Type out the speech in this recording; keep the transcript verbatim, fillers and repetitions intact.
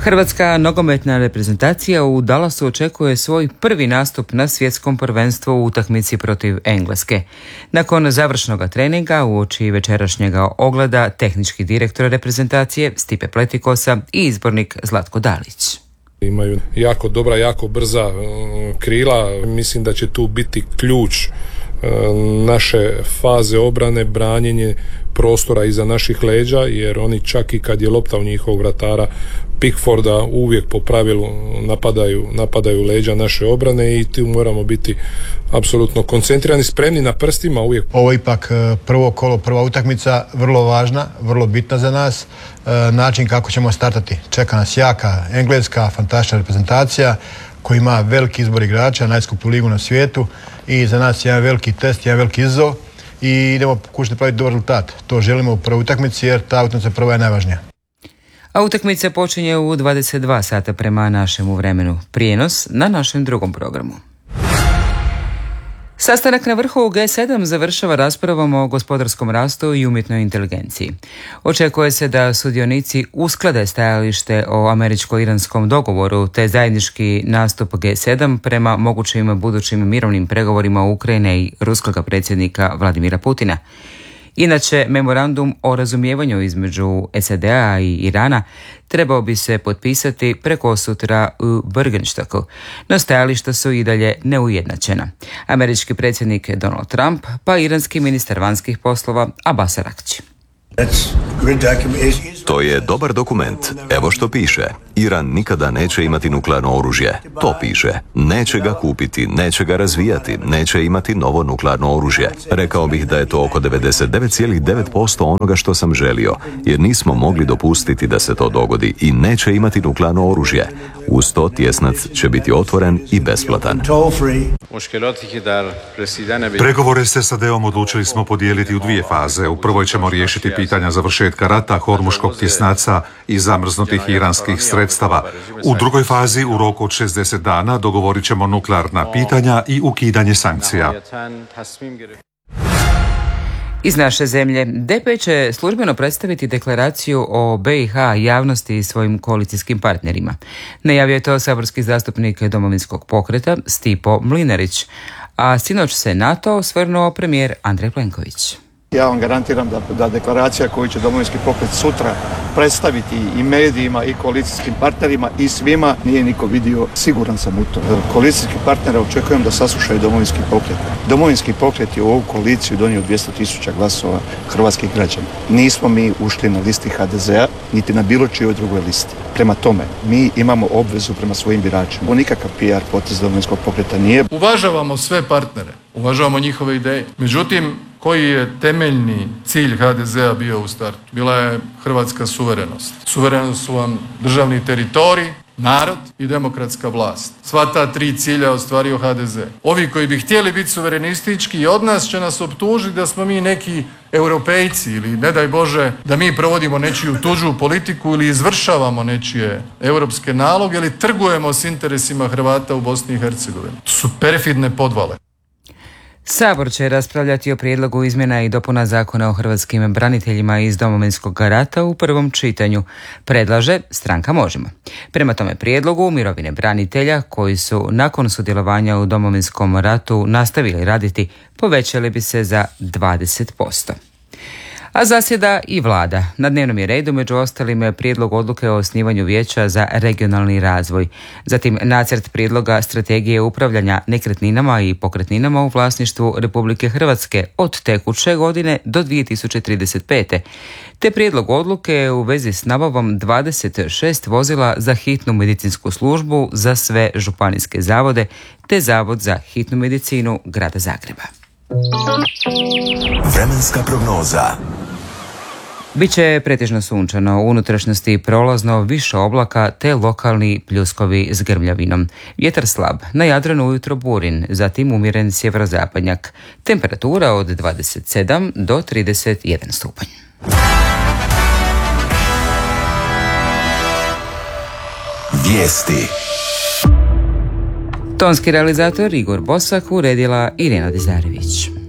Hrvatska nogometna reprezentacija u Dallasu očekuje svoj prvi nastup na svjetskom prvenstvu u utakmici protiv Engleske. Nakon završnog treninga uoči večerašnjega ogleda tehnički direktor reprezentacije Stipe Pletikosa i izbornik Zlatko Dalić. Imaju jako dobra, jako brza krila. Mislim da će tu biti ključ naše faze obrane, branjenje prostora iza naših leđa, jer oni čak i kad je lopta u njihovog vratara Pickforda uvijek po pravilu napadaju, napadaju leđa naše obrane i tu moramo biti apsolutno koncentrirani, spremni na prstima uvijek. Ovo je ipak prvo kolo, prva utakmica, vrlo važna, vrlo bitna za nas. Način kako ćemo startati. Čeka nas jaka engleska, fantastična reprezentacija koja ima veliki izbor igrača, najskuplju ligu na svijetu i za nas je jedan veliki test, jedan veliki izazov i idemo pokušati praviti dobar rezultat. To želimo u prvoj utakmici jer ta utakmica prva je najvažnija. A utakmica počinje u dvadeset dva sata prema našemu vremenu. Prijenos na našem drugom programu. Sastanak na vrhu G sedam završava raspravom o gospodarskom rastu i umjetnoj inteligenciji. Očekuje se da sudionici usklade stajalište o američko-iranskom dogovoru te zajednički nastup G sedam prema mogućim budućim mirovnim pregovorima Ukrajine i ruskog predsjednika Vladimira Putina. Inače, memorandum o razumijevanju između S A D-a i Irana trebao bi se potpisati prekosutra u Bergenstocku, no stajališta su i dalje neujednačena. Američki predsjednik Donald Trump pa iranski ministar vanjskih poslova Abbas Araghchi. To je dobar dokument. Evo što piše. Iran nikada neće imati nuklearno oružje. To piše. Neće ga kupiti, neće ga razvijati, neće imati novo nuklearno oružje. Rekao bih da je to oko devedeset devet zarez devet posto onoga što sam želio, jer nismo mogli dopustiti da se to dogodi i neće imati nuklearno oružje. Uz to tjesnac će biti otvoren i besplatan. Pregovore s S A D-om odlučili smo podijeliti u dvije faze. U prvoj ćemo riješiti pitanja završetka rata, hormuškog tjesnaca i zamrznutih iranskih sredstava. U drugoj fazi, u roku od šezdeset dana, dogovorit ćemo nuklearna pitanja i ukidanje sankcija. Iz naše zemlje, D P će službeno predstaviti deklaraciju o B i H javnosti i svojim koalicijskim partnerima. Najavio je to saborski zastupnik Domovinskog pokreta Stipo Mlinarić, a sinoć se na to osvrnuo premijer Andrej Plenković. Ja vam garantiram da, da deklaracija koju će Domovinski pokret sutra predstaviti i medijima i koalicijskim partnerima i svima nije niko vidio, siguran sam u to. Koalicijski partnera očekujem da saslušaju Domovinski pokret. Domovinski pokret je u ovu koaliciju donio dvjesto tisuća glasova hrvatskih građana. Nismo mi ušli na listi H D Z-a, niti na bilo čijoj drugoj listi. Prema tome, mi imamo obvezu prema svojim biračima. U nikakav P R potez Domovinskog pokreta nije. Uvažavamo sve partnere, uvažavamo njihove ideje. Međutim, koji je temeljni cilj H D Z-a bio u startu? Bila je hrvatska suverenost. Suverenost su vam državni teritorij, narod i demokratska vlast. Sva ta tri cilja ostvario H D Z. Ovi koji bi htjeli biti suverenistički od nas će nas optužiti da smo mi neki europejci ili ne daj Bože da mi provodimo nečiju tuđu politiku ili izvršavamo nečije europske naloge ili trgujemo s interesima Hrvata u Bosni i Hercegovini. To su perfidne podvale. Sabor će raspravljati o prijedlogu izmjena i dopuna Zakona o hrvatskim braniteljima iz Domovinskog rata u prvom čitanju. Predlaže stranka Možemo. Prema tome prijedlogu mirovine branitelja koji su nakon sudjelovanja u Domovinskom ratu nastavili raditi povećale bi se za dvadeset posto. A zasjeda i vlada. Na dnevnom je redu među ostalim prijedlog odluke o osnivanju vijeća za regionalni razvoj. Zatim nacrt prijedloga strategije upravljanja nekretninama i pokretninama u vlasništvu Republike Hrvatske od tekuće godine do dvije tisuće trideset pete. Te prijedlog odluke u vezi s nabavom dvadeset šest vozila za hitnu medicinsku službu za sve županijske zavode te Zavod za hitnu medicinu Grada Zagreba. Vremenska prognoza. Biće pretežno sunčano, u unutrašnjosti prolazno više oblaka te lokalni pljuskovi s grmljavinom. Vjetar slab, na Jadranu ujutro burin, zatim umjeren sjeverozapadnjak. Temperatura od dvadeset sedam do trideset jedan stupanj. Vijesti. Tonski realizator Igor Bosak, uredila Irena Dizarević.